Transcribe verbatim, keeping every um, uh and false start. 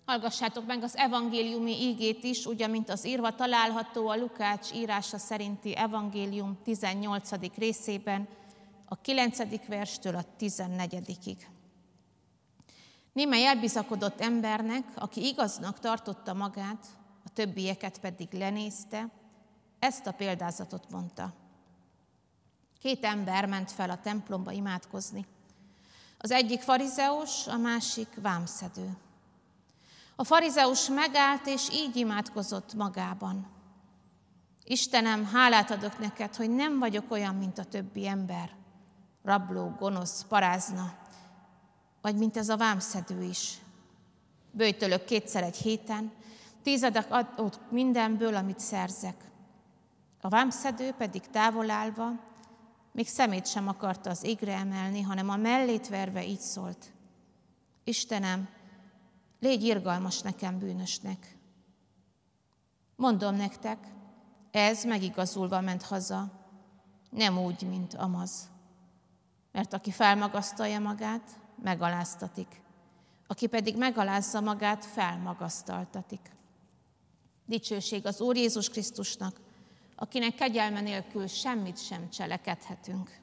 Hallgassátok meg az evangéliumi ígét is, úgy, amint az írva található a Lukács írása szerinti evangélium tizennyolcadik részében, a kilencedik verstől a tizennegyedikig. Némely elbizakodott embernek, aki igaznak tartotta magát, a többieket pedig lenézte, ezt a példázatot mondta. Két ember ment fel a templomba imádkozni. Az egyik farizeus, a másik vámszedő. A farizeus megállt, és így imádkozott magában. Istenem, hálát adok neked, hogy nem vagyok olyan, mint a többi ember, rabló, gonosz, parázna, vagy mint ez a vámszedő is. Böjtölök kétszer egy héten, tízedek adok mindenből, amit szerzek. A vámszedő pedig távol állva, még szemét sem akarta az égre emelni, hanem a mellét verve így szólt. Istenem, légy irgalmas nekem, bűnösnek. Mondom nektek, ez megigazulva ment haza, nem úgy, mint amaz. Mert aki felmagasztalja magát, megaláztatik. Aki pedig megalázza magát, felmagasztaltatik. Dicsőség az Úr Jézus Krisztusnak, akinek kegyelme nélkül semmit sem cselekedhetünk.